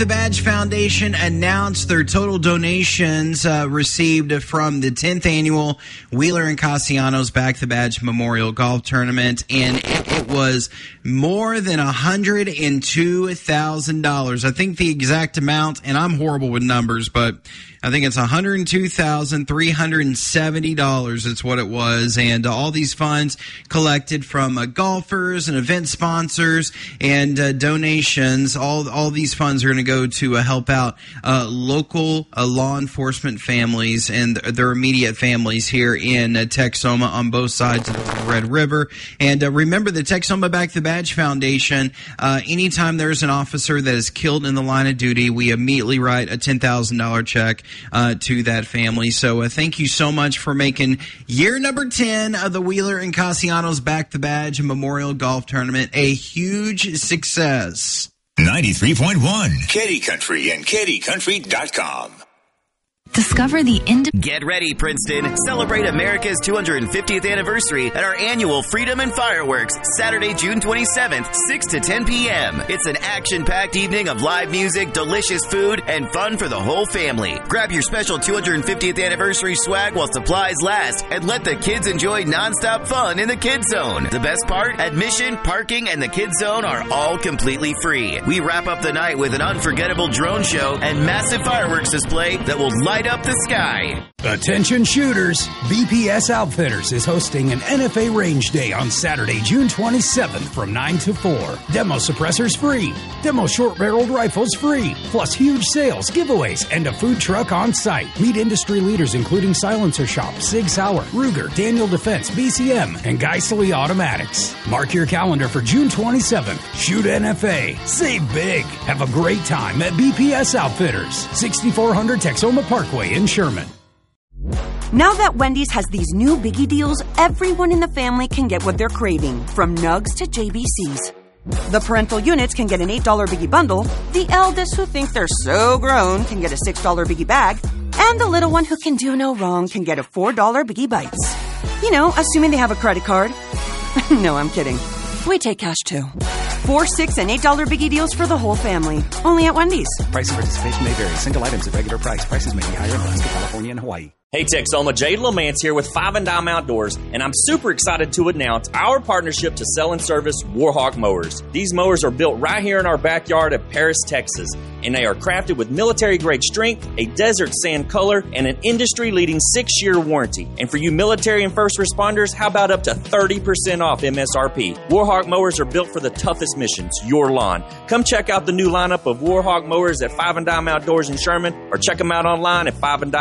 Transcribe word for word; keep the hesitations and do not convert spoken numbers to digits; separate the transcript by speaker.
Speaker 1: The Badge Foundation announced their total donations uh, received from the tenth annual Wheeler and Castellanos Back the Badge Memorial Golf Tournament, and it, it was more than one hundred two thousand dollars. I think the exact amount, and I'm horrible with numbers, but I think it's one hundred two thousand three hundred seventy dollars. It's what it was, and uh, all these funds collected from uh, golfers and event sponsors and uh, donations. All all these funds are going to go to uh, help out uh, local uh, law enforcement families and their immediate families here in uh, Texoma on both sides of the Red River. And uh, remember, the Texoma Back the Badge Foundation, uh, anytime there's an officer that is killed in the line of duty, we immediately write a ten thousand dollars check uh, to that family. So uh, thank you so much for making year number ten of the Wheeler and Castellanos Back the Badge Memorial Golf Tournament a huge success.
Speaker 2: ninety-three point one Katy Country and katy country dot com.
Speaker 3: Discover the ind-
Speaker 4: Get ready, Princeton. Celebrate America's two hundred fiftieth anniversary at our annual Freedom and Fireworks, Saturday, June twenty-seventh, six to ten p.m. It's an action-packed evening of live music, delicious food, and fun for the whole family. Grab your special two hundred fiftieth anniversary swag while supplies last, and let the kids enjoy nonstop fun in the Kids Zone. The best part? Admission, parking, and the Kids Zone are all completely free. We wrap up the night with an unforgettable drone show and massive fireworks display that will light up the sky.
Speaker 5: Attention shooters, B P S Outfitters is hosting an N F A Range Day on Saturday, June twenty-seventh from nine to four. Demo suppressors free. Demo short-barreled rifles free. Plus huge sales, giveaways, and a food truck on site. Meet industry leaders including Silencer Shop, Sig Sauer, Ruger, Daniel Defense, B C M, and Geissele Automatics. Mark your calendar for June twenty-seventh. Shoot N F A. Save big. Have a great time at B P S Outfitters, sixty-four hundred Texoma Parkway in Sherman.
Speaker 6: Now that Wendy's has these new biggie deals, everyone in the family can get what they're craving, from nugs to J B Cs. The parental units can get an eight dollars biggie bundle, the eldest who think they're so grown can get a six dollars biggie bag, and the little one who can do no wrong can get a four dollars biggie bites. You know, assuming they have a credit card. No, I'm kidding. We take cash too. Four, six, and eight dollar biggie deals for the whole family. Only at Wendy's.
Speaker 7: Price and participation may vary. Single items at regular price. Prices may be higher in Alaska, California, and Hawaii.
Speaker 8: Hey Texoma, Jade Lamance here with Five and Dime Outdoors, and I'm super excited to announce our partnership to sell and service Warhawk mowers. These mowers are built right here in our backyard of Paris, Texas, and they are crafted with military-grade strength, a desert sand color, and an industry-leading six-year warranty. And for you military and first responders, how about up to thirty percent off M S R P? Warhawk mowers are built for the toughest missions, your lawn. Come check out the new lineup of Warhawk mowers at Five and Dime Outdoors in Sherman, or check them out online at five and dime